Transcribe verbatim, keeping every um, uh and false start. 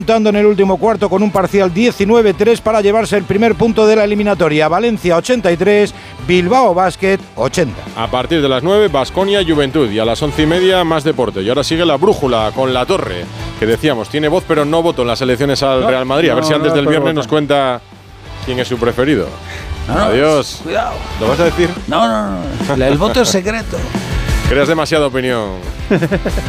en el último cuarto con un parcial diecinueve tres para llevarse el primer punto de la eliminatoria. Valencia ochenta y tres, Bilbao Basket ochenta. A partir de las nueve, Baskonia Juventud, y a las once y media más deporte. Y ahora sigue la brújula con La Torre, que decíamos, tiene voz pero no voto en las elecciones al no, Real Madrid. A ver no, si antes no, del viernes vota. Nos cuenta quién es su preferido. No, Adiós. Cuidado. ¿Lo vas a decir? No, no, no. El voto es secreto. Creas demasiada opinión.